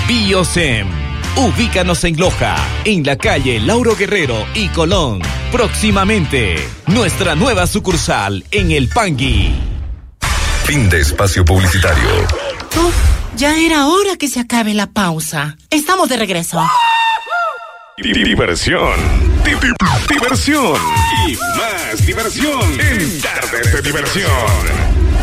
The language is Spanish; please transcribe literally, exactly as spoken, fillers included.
Biosem. Ubícanos en Loja, en la calle Lauro Guerrero y Colón. Próximamente, nuestra nueva sucursal en El Pangui. Fin de espacio publicitario. Uf, ya era hora que se acabe la pausa. Estamos de regreso. Diversión. Diversión. Y más diversión en Tardes de Diversión.